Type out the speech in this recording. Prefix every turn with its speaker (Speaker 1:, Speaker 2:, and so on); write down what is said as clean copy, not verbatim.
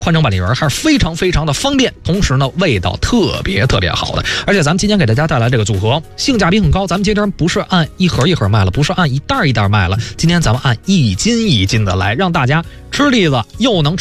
Speaker 1: 换成板栗仁还是非常非常的方便，同时呢味道特别特别好的。而且咱们今天给大家带来这个组合性价比很高，咱们今天不是按一盒一盒卖了，不是按一袋一袋卖了，今天咱们按一斤一斤的来，让大家吃栗子又能